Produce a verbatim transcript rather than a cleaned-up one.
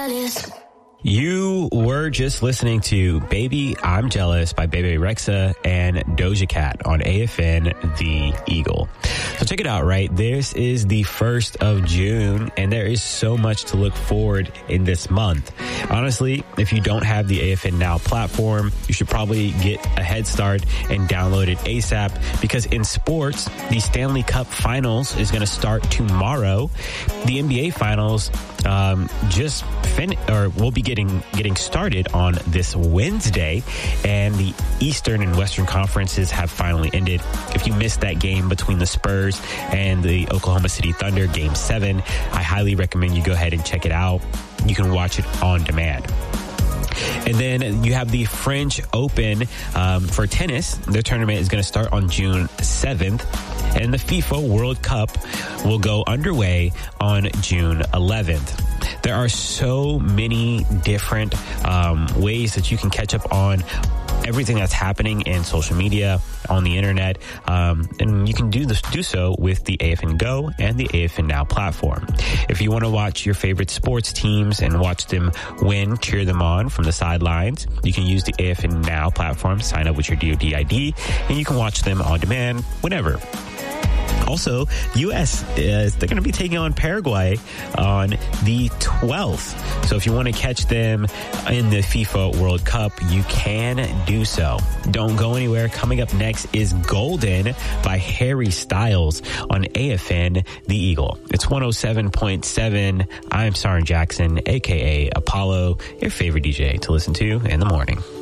jealous. You were just listening to Baby I'm Jealous by Bebe Rexha and Doja Cat on A F N The Eagle. So check it out, right? This is the first of June, and there is so much to look forward in this month. Honestly, if you don't have the A F N Now platform, you should probably get a head start and download it ASAP, because in sports, the Stanley Cup Finals is going to start tomorrow. The N B A Finals um, just fin- or will be getting getting started on this Wednesday, and the Eastern and Western conferences have finally ended. If you missed that game between the Spurs and the Oklahoma City Thunder, Game seven, I highly recommend you go ahead and check it out. You can watch it on demand. And then you have the French Open um, for tennis. Their tournament is going to start on June seventh. And the FIFA World Cup will go underway on June eleventh. There are so many different um, ways that you can catch up on everything that's happening in social media, on the internet, um, and you can do this, do so with the A F N Go and the A F N Now platform. If you want to watch your favorite sports teams and watch them win, cheer them on from the sidelines, you can use the A F N Now platform, sign up with your D O D I D, and you can watch them on demand whenever. Also, U S is they're going to be taking on Paraguay on the twelfth. So if you want to catch them in the FIFA World Cup, you can do so. Don't go anywhere. Coming up next is Golden by Harry Styles on A F N The Eagle. It's one oh seven point seven. I'm Sarin Jackson, a k a. Apollo, your favorite D J to listen to in the morning.